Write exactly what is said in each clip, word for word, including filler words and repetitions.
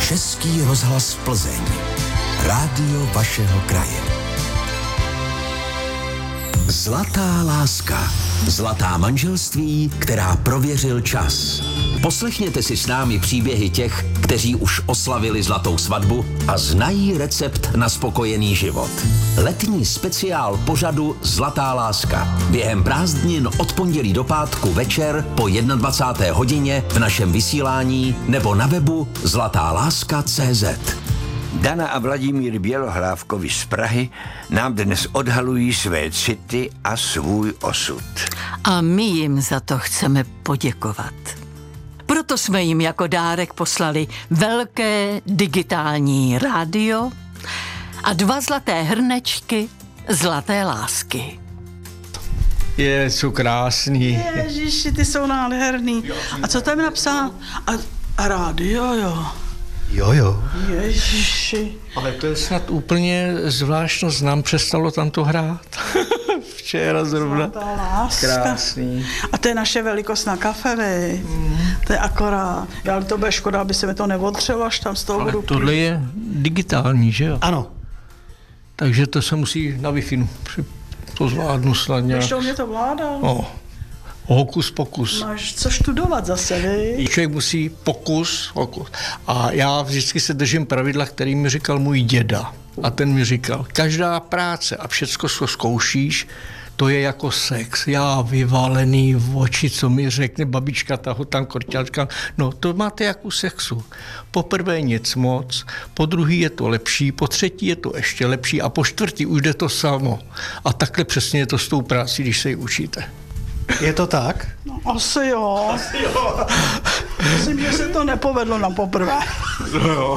Český rozhlas Plzeň. Rádio vašeho kraje. Zlatá láska. Zlatá manželství, která prověřil čas. Poslechněte si s námi příběhy těch, kteří už oslavili zlatou svatbu a znají recept na spokojený život. Letní speciál pořadu Zlatá láska. Během prázdnin od pondělí do pátku večer po dvacáté jedné hodině v našem vysílání nebo na webu zlatá láska tečka cé zet. Dana a Vladimír Bělohlávkovi z Prahy nám dnes odhalují své city a svůj osud. A my jim za to chceme poděkovat. Proto jsme jim jako dárek poslali velké digitální rádio a dva zlaté hrnečky zlaté lásky. Je, jsou krásný. Ježiši, ty jsou nádherný. A co tam je napsáno? A, a rádio, jo. Jo, jo. Ježiši. Ale to je snad úplně zvláštnost, nám přestalo tam to hrát. Včera zrovna. Zlatá láska. Krásný. A to je naše velikost na kafe, vy. Mm. To je akorát. Ale to bude škoda, aby se mi to neodřelo, až tam z toho Ale budu tohle pít. je digitální, že jo? Ano. Takže to se musí na Wi-Fi. To zvládnu snadně. Ještě mě to vládá. O, hokus pokus. Máš co študovat zase, vy? Člověk musí pokus, pokus. A já vždycky se držím pravidla, který mi říkal můj děda. A ten mi říkal, každá práce a všecko, co zkoušíš, to je jako sex. Já vyvalený v oči, co mi řekne babička, taho tam korťáčka. No, to máte jako sexu. Poprvé nic moc, po druhý je to lepší, po třetí je to ještě lepší a po čtvrtý už jde to samo. A takhle přesně je to s tou práci, když se ji učíte. Je to tak? No, asi jo. Asi jo. Myslím, že se to nepovedlo na poprvé. No jo.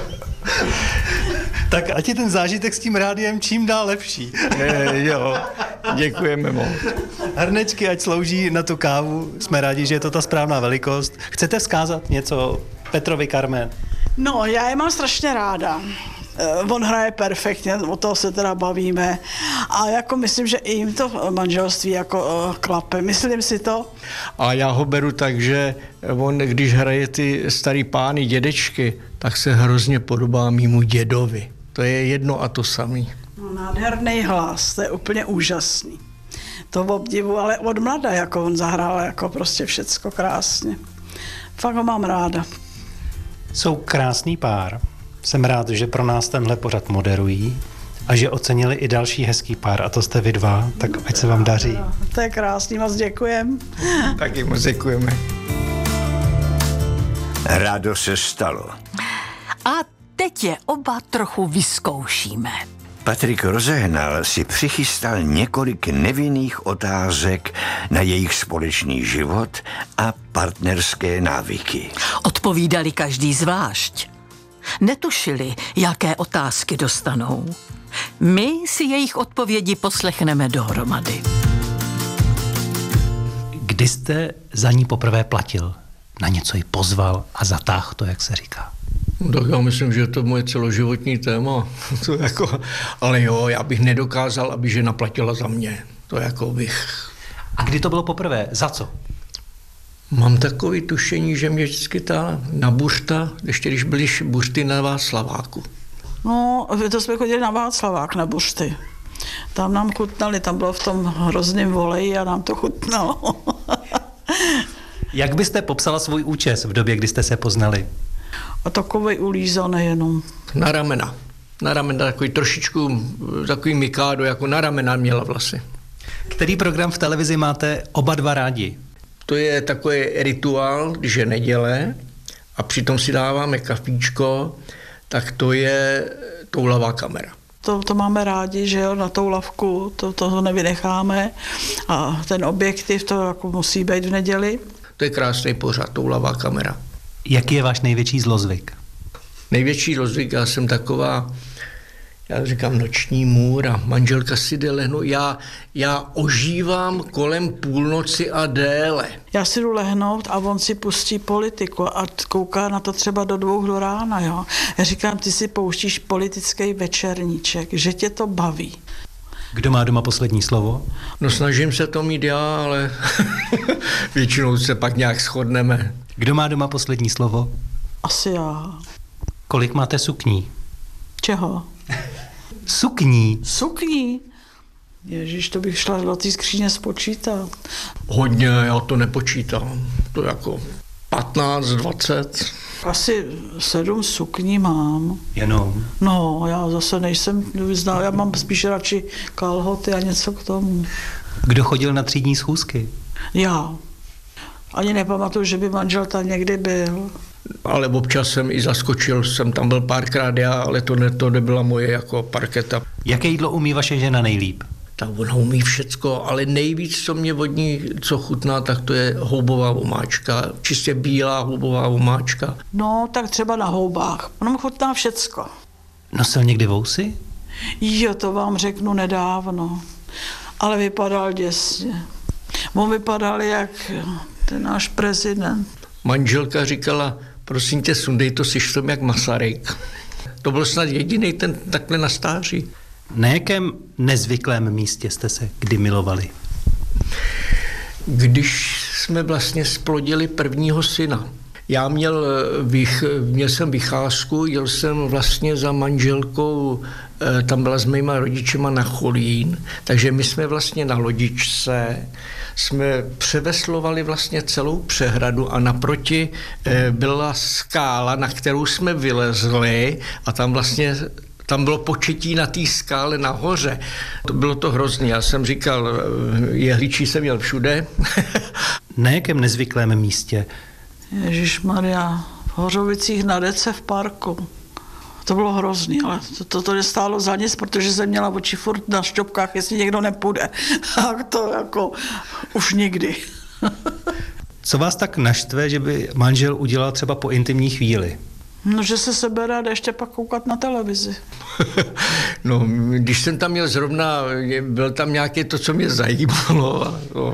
Tak ať je ten zážitek s tím rádiem čím dál lepší. Je, jo, děkujeme moc. Hrnečky ať slouží na tu kávu, jsme rádi, že je to ta správná velikost. Chcete vzkázat něco Petrovi Carmen? No, já je mám strašně ráda. On hraje perfektně, o toho se teda bavíme. A jako myslím, že i jim to manželství jako uh, klape. Myslím si to. A já ho beru tak, že on, když hraje ty starý pány, dědečky, tak se hrozně podobá mýmu dědovi. To je jedno a to samý. No, nádherný hlas, to je úplně úžasný. To obdivu, ale od mlada, jako on zahrál, jako prostě všecko krásně. Fakt ho mám ráda. Jsou krásný pár. Jsem rád, že pro nás tenhle pořad moderují a že ocenili i další hezký pár, a to jste vy dva, tak ať se vám daří. To je krásný, moc děkujem. Taky moc děkujeme. Rádo se stalo. A teď je oba trochu vyzkoušíme. Patrik Rozehnal si přichystal několik nevinných otázek na jejich společný život a partnerské návyky. Odpovídali každý zvlášť. Netušili, jaké otázky dostanou. My si jejich odpovědi poslechneme dohromady. Kdy jste za ní poprvé platil? Na něco ji pozval a zatáhl to, jak se říká. Tak já myslím, že je to moje celoživotní téma. To jako, ale jo, já bych nedokázal, aby žena platila za mě. To jako bych... A kdy to bylo poprvé? Za co? Mám takový tušení, že mě vždycky ta na buřta, ještě když byly buřty na Václaváku. No, to jsme chodili na Václavák, na buřty. Tam nám chutnali, tam bylo v tom hrozném voleji a nám to chutnalo. Jak byste popsala svůj účes v době, kdy jste se poznali? A takovej ulízaný jenom. Na ramena. Na ramena takový trošičku, takový mikádo, jako na ramena měla vlasy. Který program v televizi máte oba dva rádi? To je takový rituál, když je neděle a přitom si dáváme kafíčko, tak to je toulavá kamera. To, to máme rádi, že jo, na tou lavku, to, to nevynecháme a ten objektiv to jako musí být v neděli. To je krásný pořad, toulavá kamera. Jaký je váš největší zlozvyk? Největší zlozvyk, já jsem taková, já říkám noční můr a manželka si jde lehnout. Já, já ožívám kolem půlnoci a déle. Já si jdu lehnout a on si pustí politiku a kouká na to třeba do dvou do rána, jo. Já říkám, ty si pouštíš politický večerníček, že tě to baví. Kdo má doma poslední slovo? No snažím se to mít já, ale většinou se pak nějak shodneme. Kdo má doma poslední slovo? Asi já. Kolik máte sukní? Čeho? Sukní. Sukní? Ježíš, to bych šla do té skříně spočítat. Hodně, já to nepočítám. To jako patnáct, dvacet. Asi sedm sukní mám. Jenom. No, já zase nejsem vyznal, já mám spíš radši kalhoty a něco k tomu. Kdo chodil na třídní schůzky? Já. Ani nepamatuju, že by manžel tam někdy byl. Ale občas jsem i zaskočil, jsem tam byl párkrát já, ale to, ne, to nebyla moje jako parketa. Jaké jídlo umí vaše žena nejlíp? Tak ona umí všecko, ale nejvíc, co mě od ní, co chutná, tak to je houbová omáčka, čistě bílá houbová omáčka. No, tak třeba na houbách. Ono mu chutná všecko. Nosil někdy vousy? Jo, to vám řeknu nedávno. Ale vypadal děsně. On vypadal jak ten náš prezident. Manželka říkala, prosím tě, sundej to si štom jak Masaryk. To byl snad jediný ten takhle na stáří. Na jakém nezvyklém místě jste se kdy milovali? Když jsme vlastně splodili prvního syna. Já měl, vych, měl jsem vycházku, jel jsem vlastně za manželkou, tam byla s mýma rodičema na Cholín, takže my jsme vlastně na lodičce, jsme převeslovali vlastně celou přehradu a naproti byla skála, na kterou jsme vylezli a tam vlastně tam bylo početí na té skále nahoře. To bylo to hrozný. Já jsem říkal, jehličí jsem měl všude. Na jakém nezvyklém místě? Ježišmarja, v Hořovicích na Dece v parku. To bylo hrozný, ale to, to, to nestálo za nic, protože jsem měla oči furt na šťopkách, jestli někdo nepůjde. A to jako už nikdy. Co vás tak naštve, že by manžel udělal třeba po intimní chvíli? No, že se sebere a jde ještě pak koukat na televizi. No, když jsem tam měl zrovna, byl tam nějaké to, co mě zajímalo. A no.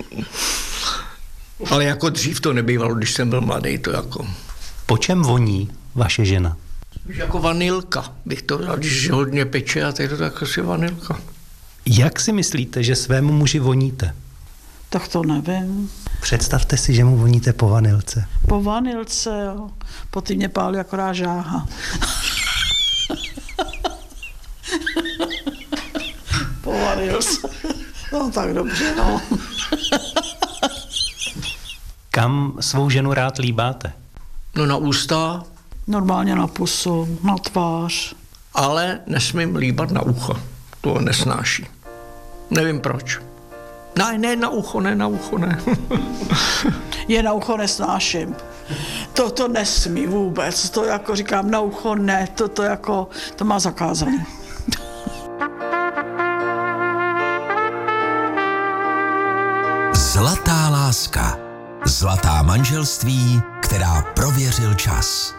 Ale jako dřív to nebývalo, když jsem byl mladý, to jako... Po čem voní vaše žena? Jako vanilka, bych to dal, když hodně peče a teď to tak asi vanilka. Jak si myslíte, že svému muži voníte? Tak to nevím. Představte si, že mu voníte po vanilce. Po vanilce, jo. Po ty mě pálí akorát žáha. Po vanilce. No tak dobře, no. Kam svou ženu rád líbáte? No na ústa, Normálně na pusu, na tvář. ale nesmím líbat na ucho. To nesnáší. Nevím proč. Ne, ne na ucho, ne na ucho, ne. Je na ucho nesnáším. To, to nesmí vůbec. To jako říkám na ucho ne, to, to jako, to má zakázané. Zlatá láska. Zlatá manželství, která prověřil čas.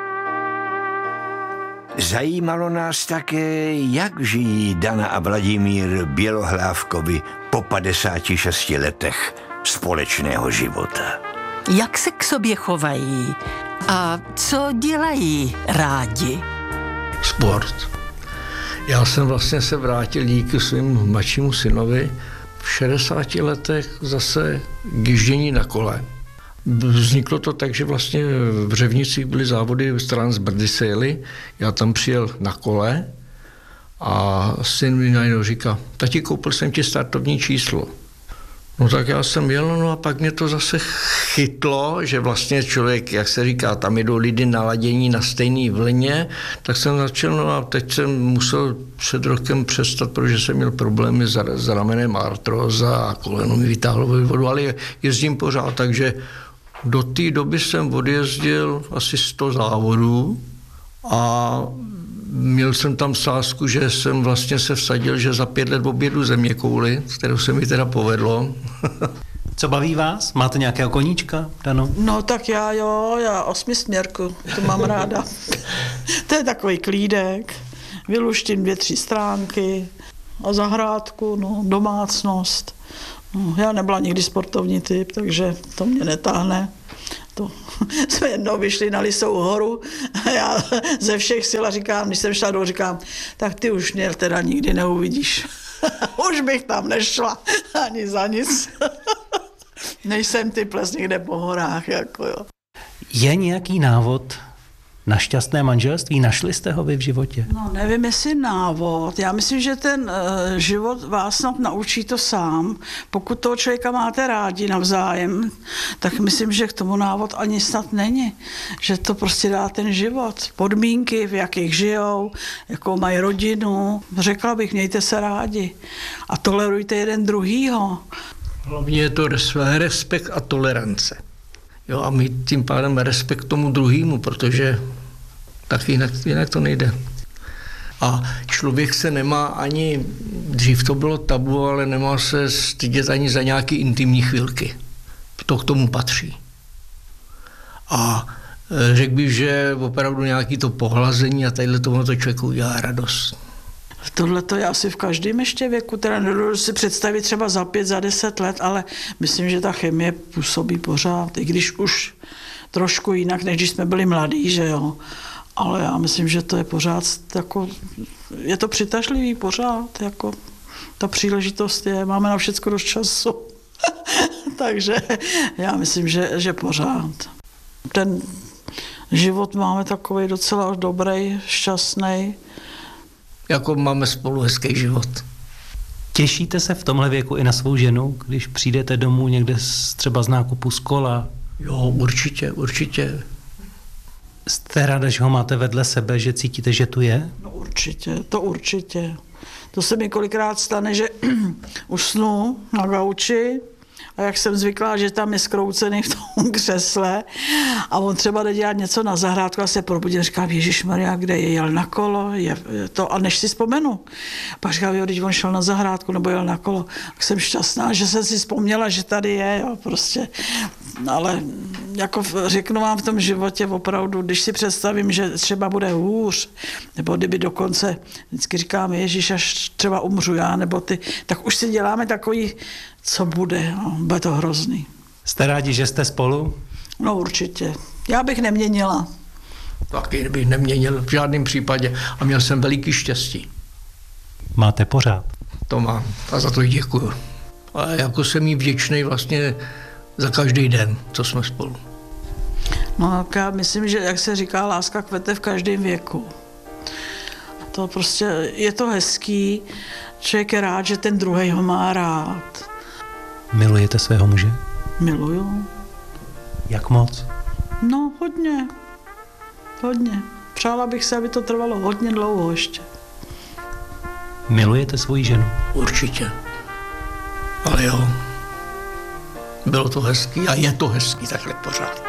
Zajímalo nás také, jak žijí Dana a Vladimír Bělohlávkovi po padesáti šesti letech společného života. Jak se k sobě chovají a co dělají rádi? Sport. Já jsem vlastně se vrátil díky svým mladšímu synovi v šedesáti letech zase k ježdění na kole. Vzniklo to tak, že vlastně v Řevnicích byly závody stran z Brdy se jeli. Já tam přijel na kole a syn mi najednou říká, tati, koupil jsem ti startovní číslo. No tak já jsem jel, no a pak mě to zase chytlo, že vlastně člověk, jak se říká, tam jdou lidi naladění na stejný vlně, tak jsem začal, no a teď jsem musel před rokem přestat, protože jsem měl problémy s, s ramenem, artróza a koleno mi vytáhlo vodu, ale jezdím pořád, takže do té doby jsem odjezdil asi sto závodů a měl jsem tam sázku, že jsem vlastně se vsadil, že za pět let objedu zeměkouli, kterou se mi teda povedlo. Co baví vás? Máte nějakého koníčka, Dano? No tak já jo, já osmisměrku, to mám ráda. To je takový klídek, vyluštím dvě, tři stránky a zahrádku, no, domácnost. No, já nebyla nikdy sportovní typ, takže to mě netáhne. To. Jsme jednou vyšli na Lisou horu a já ze všech sil a říkám, když jsem šla dolů, říkám, tak ty už mě teda nikdy neuvidíš. Už bych tam nešla ani za nic. Nejsem typ les někde po horách. Jako jo. Je nějaký návod, na šťastné manželství? Našli jste ho vy v životě? No nevím, jestli návod. Já myslím, že ten uh, život vás snad naučí to sám. Pokud toho člověka máte rádi navzájem, tak myslím, že k tomu návod ani snad není. Že to prostě dá ten život. Podmínky, v jakých žijou, jakou mají rodinu. Řekla bych, mějte se rádi. A tolerujte jeden druhýho. Hlavně je to respekt a tolerance. Jo, a mít tím pádem respekt tomu druhému, protože tak jinak, jinak to nejde. A člověk se nemá ani, dřív to bylo tabu, ale nemá se stydět ani za nějaké intimní chvilky. To k tomu patří. A řekl bych, že opravdu nějaké to pohlazení a tadyhle tomu to člověku udělá radost. Tohle to je asi v každém ještě věku, teda nedovedu si představit třeba za pět, za deset let, ale myslím, že ta chemie působí pořád, i když už trošku jinak, než když jsme byli mladí, že jo. Ale já myslím, že to je pořád, jako, je to přitažlivý pořád, jako ta příležitost je, máme na všecko dost času. Takže já myslím, že, že pořád. Ten život máme takový docela dobrý, šťastný. Jako máme spolu hezký život. Těšíte se v tomhle věku i na svou ženu, když přijdete domů někde z, třeba z nákupu z kola? Jo, určitě, určitě. Jste ráda, že ho máte vedle sebe, že cítíte, že tu je? No určitě, to určitě. To se mi kolikrát stane, že usnu na gauči a jak jsem zvyklá, že tam je skroucený v tom křesle a on třeba jde dělat něco na zahrádku a se probudí a říká, Ježišmarja, kde je, jel na kolo, je, je to, a než si vzpomenu. Pak říká, jo, když on šel na zahrádku nebo jel na kolo, tak jsem šťastná, že jsem si vzpomněla, že tady je, jo, prostě. Ale jako řeknu vám v tom životě opravdu, když si představím, že třeba bude hůř, nebo kdyby dokonce, vždycky říkáme, Ježíš, až třeba umřu já, nebo ty, tak už si děláme takový, co bude, no, bude to hrozný. Jste rádi, že jste spolu? No určitě. Já bych neměnila. Taky bych neměnil v žádném případě a měl jsem veliký štěstí. Máte pořád? To mám a za to jí děkuju. A jako jsem jí vděčný vlastně za každý den, co jsme spolu. No já myslím, že jak se říká, láska kvete v každém věku. To prostě, je to hezký, člověk je rád, že ten druhej ho má rád. Milujete svého muže? Miluju. Jak moc? No hodně, hodně. Přála bych se, aby to trvalo hodně dlouho ještě. Milujete svoji ženu? Určitě. Ale jo, bylo to hezký a je to hezký takhle pořád.